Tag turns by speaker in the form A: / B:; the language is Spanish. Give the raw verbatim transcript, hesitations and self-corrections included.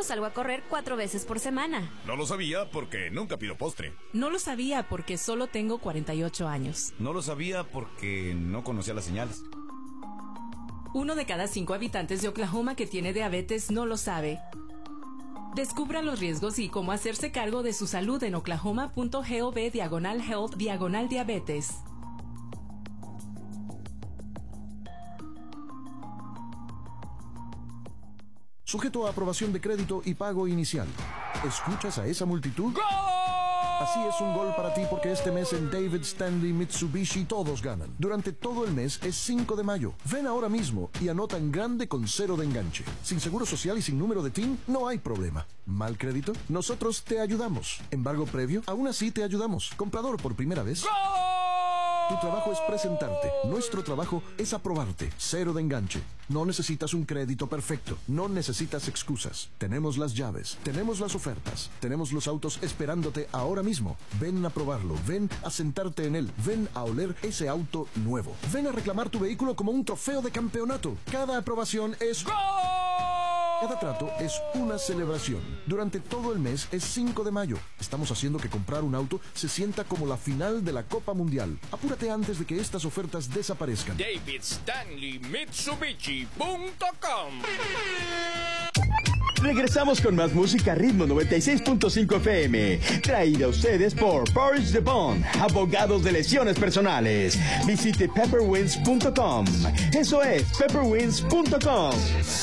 A: salgo a correr cuatro veces por semana.
B: No lo sabía porque nunca pido postre.
C: No lo sabía porque solo tengo cuarenta y ocho años.
B: No lo sabía porque no conocía las señales.
C: Uno de cada cinco habitantes de Oklahoma que tiene diabetes no lo sabe. Descubra los riesgos y cómo hacerse cargo de su salud en oklahoma.gov diagonal health diagonal diabetes.
D: Sujeto a aprobación de crédito y pago inicial. ¿Escuchas a esa multitud?
E: ¡Gol!
D: Así es un gol para ti porque este mes en David Stanley Mitsubishi todos ganan. Durante todo el mes es cinco de mayo. Ven ahora mismo y anota en grande con cero de enganche. Sin seguro social y sin número de T I N, no hay problema. ¿Mal crédito? Nosotros te ayudamos. ¿Embargo previo? Aún así te ayudamos. ¿Comprador por primera vez?
E: ¡Gol!
D: Tu trabajo es presentarte. Nuestro trabajo es aprobarte. Cero de enganche. No necesitas un crédito perfecto. No necesitas excusas. Tenemos las llaves. Tenemos las ofertas. Tenemos los autos esperándote ahora mismo. Ven a probarlo. Ven a sentarte en él. Ven a oler ese auto nuevo. Ven a reclamar tu vehículo como un trofeo de campeonato. Cada aprobación es...
E: ¡Gol!
D: Cada trato es una celebración. Durante todo el mes es cinco de mayo. Estamos haciendo que comprar un auto se sienta como la final de la Copa Mundial. Apúrate antes de que estas ofertas desaparezcan.
E: David Stanley Mitsubishi punto com.
F: Regresamos con más música a Ritmo noventa y seis punto cinco F M, traída a ustedes por Forge the Bond, abogados de lesiones personales. Visite pepperwinds punto com. Eso es, pepperwinds punto com.